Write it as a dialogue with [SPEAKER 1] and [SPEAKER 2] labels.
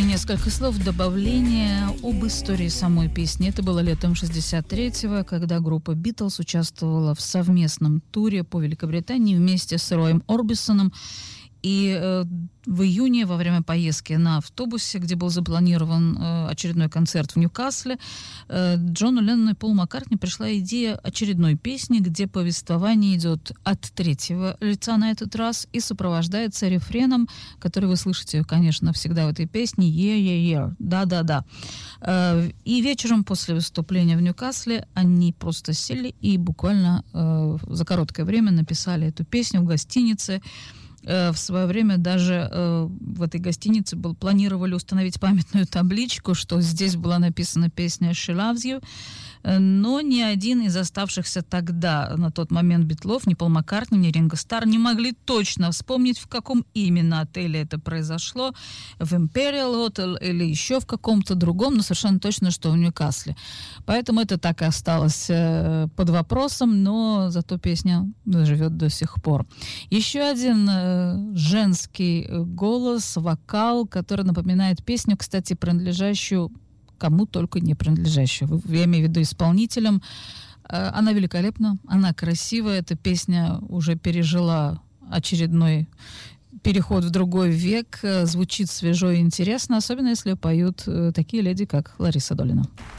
[SPEAKER 1] несколько слов добавления об истории самой песни. Это было летом 63-го, когда группа Beatles участвовала в совместном туре по Великобритании вместе с Роем Орбисоном. И в июне, во время поездки на автобусе, где был запланирован очередной концерт в Ньюкасле, Джону Леннону и Полу Маккартни пришла идея очередной песни, где повествование идет от третьего лица на этот раз и сопровождается рефреном, который вы слышите, конечно, всегда в этой песне «Yeah, yeah, yeah», «да-да-да». И вечером после выступления в Ньюкасле они просто сели и буквально за короткое время написали эту песню в гостинице. В свое время даже в этой гостинице планировали установить памятную табличку, что здесь была написана песня «She loves you», но ни один из оставшихся тогда, на тот момент, Битлов, ни Пол Маккартни, ни Ринго Старр не могли точно вспомнить, в каком именно отеле это произошло, в Imperial Hotel или еще в каком-то другом, но совершенно точно, что в Ньюкасле. Поэтому это так и осталось под вопросом, но зато песня живет до сих пор. Еще один женский голос, вокал, который напоминает песню, кстати, принадлежащую кому только не принадлежащую. Я имею в виду исполнителям. Она великолепна, она красивая. Эта песня уже пережила очередной переход в другой век. Звучит свежо и интересно, особенно если поют такие леди, как Лариса Долина.